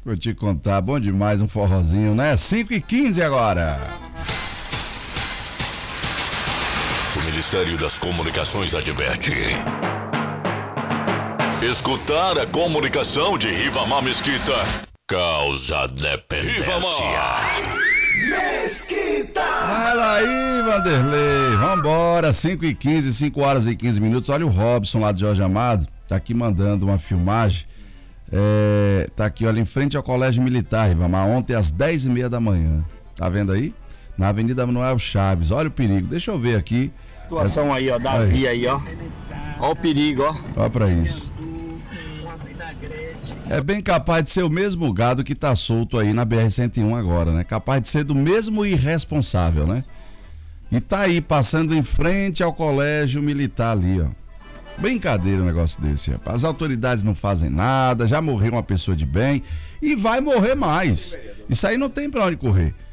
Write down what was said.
Vou te contar, bom demais um forrozinho, né? 5h15 agora. O Ministério das Comunicações adverte. Escutar a comunicação de Rivamar Mesquita causa dependência. Rivamar Mesquita! Fala aí, Vanderlei. Vambora, 5h15, 5 horas e 15 minutos. Olha o Robson lá de Jorge Amado, tá aqui mandando uma filmagem. Tá aqui, olha, em frente ao Colégio Militar, Rivamar, ontem às 10h30 da manhã. Tá vendo aí? Na Avenida Manuel Chaves. Olha o perigo, deixa eu ver aqui. Situação aí, ó, da via aí, ó. Ó o perigo, ó. Olha pra isso. É bem capaz de ser o mesmo gado que tá solto aí na BR-101 agora, né? Capaz de ser do mesmo irresponsável, né? E tá aí, passando em frente ao Colégio Militar ali, ó. Brincadeira um negócio desse, rapaz. As autoridades não fazem nada, já morreu uma pessoa de bem e vai morrer mais. Isso aí não tem pra onde correr.